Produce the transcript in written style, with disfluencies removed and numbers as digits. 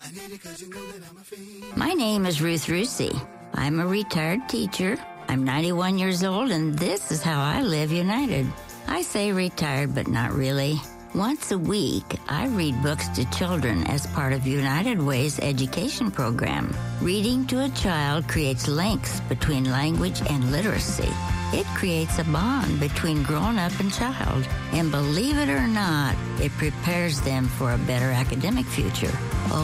My name is Ruth Rusi. I'm a retired teacher. I'm 91 years old, and this is how I live united. I say retired, but not really. Once a week, I read books to children as part of United Way's education program. Reading to a child creates links between language and literacy. It creates a bond between grown-up and child. And believe it or not, it prepares them for a better academic future.